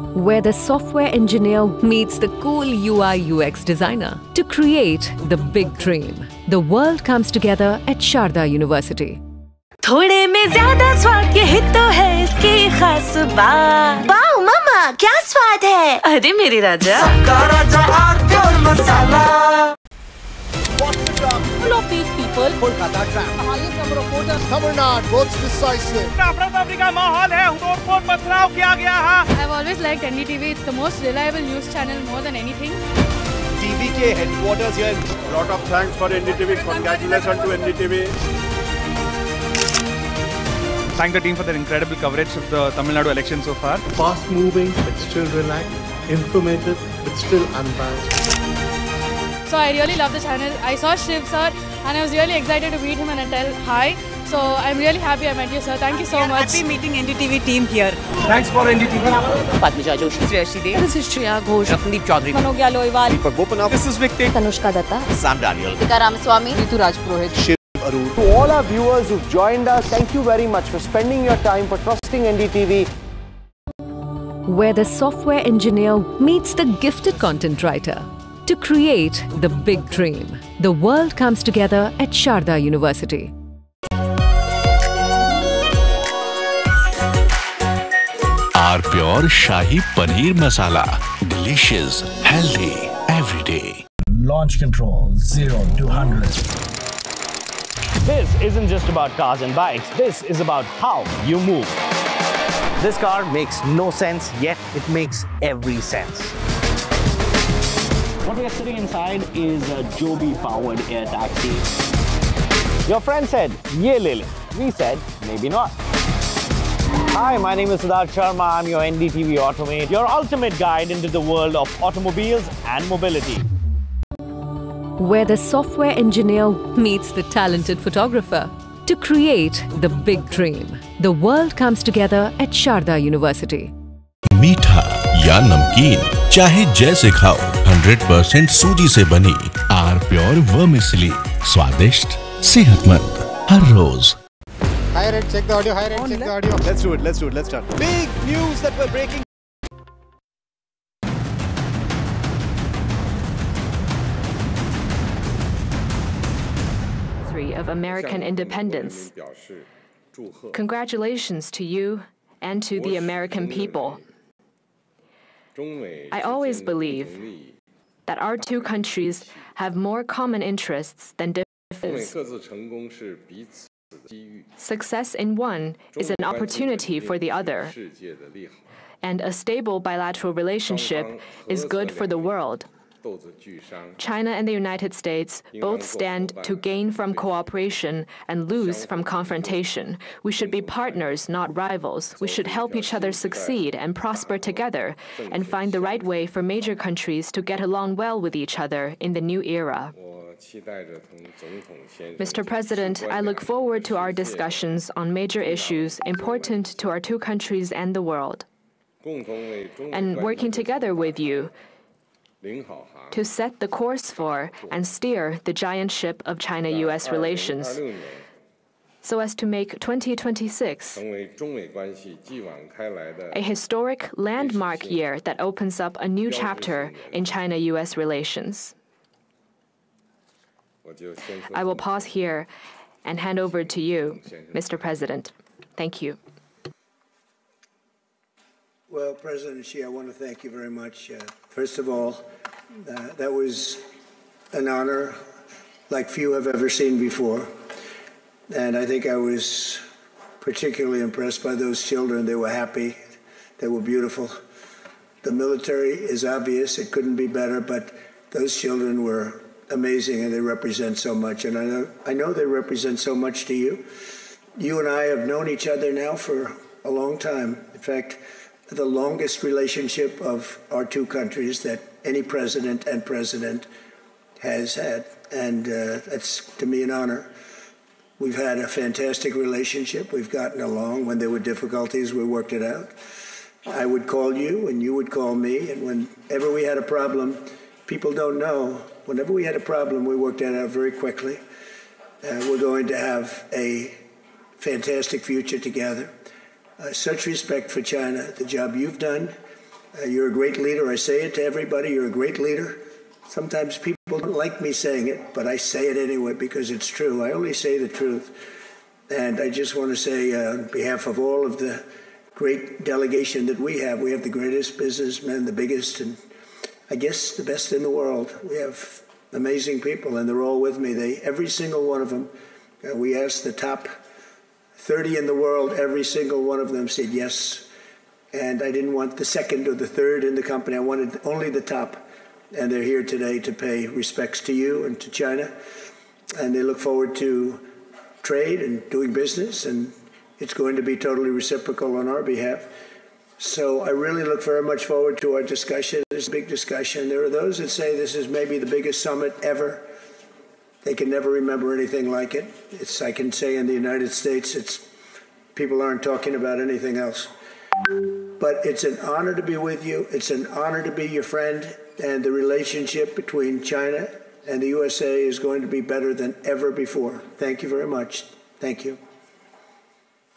where the software engineer meets the cool UI UX designer to create the big dream. The world comes together at Sharda University. थोड़े में ज्यादा स्वाद यही तो है इसकी खास बात। वाओ मामा, क्या स्वाद है? अरे मेरे राजा, सबका राजा are masala. Full of these people. Kolkata trap. The highest number of voters. Tamil Nadu votes decisive. अफरा-तफरी का माहौल है, तोड़-फोड़ पथराव किया गया है। I've always liked NDTV. It's the most reliable news channel more than anything. TVK headquarters here. Lot of thanks for NDTV. Congratulations to NDTV. Thank the team for their incredible coverage of the Tamil Nadu election so far. Fast moving but still relaxed, informative but still unbiased. So I really love the channel. I saw Shiv sir and I was really excited to meet him and tell hi. So I'm really happy I met you, sir. Thank you so much. Happy meeting NDTV team here. Thanks for NDTV. Padmija Joshi, Sriyashi Dev. This is Shreya Ghosh, Ramandeep Chaudhary, Manogya Loiwal, Deepak Bopanath, This is Viktik. Tanushka Datta, Sam Daniel, Tika Ramaswamy, Ritu Rajpurohit. Shiv Arun. To all our viewers who've joined us, thank you very much for spending your time, for trusting NDTV. Where the software engineer meets the gifted content writer to create the big dream. The world comes together at Sharda University. R Pure Shahi Paneer Masala. Delicious, healthy, every day. Launch control 0 to 100. This isn't just about cars and bikes. This is about how you move. This car makes no sense, yet it makes every sense. What we are sitting inside is a Joby-powered air taxi. Your friend said, "Ye le le." We said, maybe not. Hi, my name is Siddharth Sharma. I'm your NDTV Automate, your ultimate guide into the world of automobiles and mobility. Where the software engineer meets the talented photographer to create the big dream. The world comes together at Sharda University. मीठा या नमकीन, चाहे जैसे खाओ, 100% सूजी से बनी R Pure Vermicelli. स्वादिष्ट, सेहतमंद, हर रोज. Higher end, check the audio. Higher end, check the audio. Let's do it. Let's start. Big news that we're breaking. Of American independence. Congratulations to you and to the American people. I always believe that our two countries have more common interests than differences. Success in one is an opportunity for the other, and a stable bilateral relationship is good for the world. China and the United States both stand to gain from cooperation and lose from confrontation. We should be partners, not rivals. We should help each other succeed and prosper together and find the right way for major countries to get along well with each other in the new era. Mr. President, I look forward to our discussions on major issues important to our two countries and the world, and working together with you to set the course for and steer the giant ship of China-US relations so as to make 2026 a historic landmark year that opens up a new chapter in China-US relations. I will pause here and hand over to you, Mr. President. Thank you. Well, President Xi, I want to thank you very much. First of all, that was an honor like few have ever seen before. And I think I was particularly impressed by those children. They were happy. They were beautiful. The military is obvious. It couldn't be better, but those children were amazing, and they represent so much. And I know they represent so much to you. You and I have known each other now for a long time. In fact, the longest relationship of our two countries that any president and president has had. And that's, to me, an honor. We've had a fantastic relationship. We've gotten along. When there were difficulties, we worked it out. I would call you, and you would call me. And whenever we had a problem, people don't know, whenever we had a problem, we worked it out very quickly. We're going to have a fantastic future together. Such respect for China, the job you've done, You're a great leader. I say it to everybody. You're a great leader. Sometimes people don't like me saying it, but I say it anyway because it's true. I only say the truth. And I just want to say on behalf of all of the great delegation that we have the greatest businessmen, the biggest, and I guess the best in the world. We have amazing people, and they're all with me. Every single one of them, we asked the top 30 in the world, every single one of them said yes. And I didn't want the second or the third in the company. I wanted only the top. And they're here today to pay respects to you and to China. And they look forward to trade and doing business. And it's going to be totally reciprocal on our behalf. So I really look very much forward to our discussion. It's a big discussion. There are those that say this is maybe the biggest summit ever. They can never remember anything like it. I can say in the United States, people aren't talking about anything else. But it's an honor to be with you. It's an honor to be your friend. And the relationship between China and the USA is going to be better than ever before. Thank you very much. Thank you.